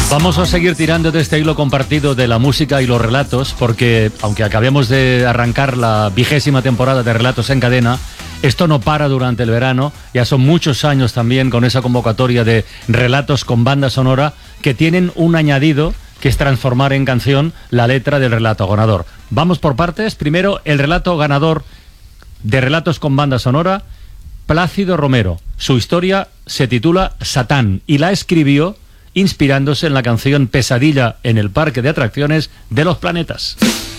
Vamos a seguir tirando de este hilo compartido de la música y los relatos, porque aunque acabemos de arrancar la 20ª temporada de Relatos en Cadena, esto no para durante el verano. Ya son muchos años también con esa convocatoria de relatos con banda sonora que tienen un añadido, que es transformar en canción la letra del relato ganador. Vamos por partes. Primero, el relato ganador de Relatos con banda sonora, Plácido Romero. Su historia se titula Satán y la escribió inspirándose en la canción Pesadilla en el parque de atracciones de los planetas.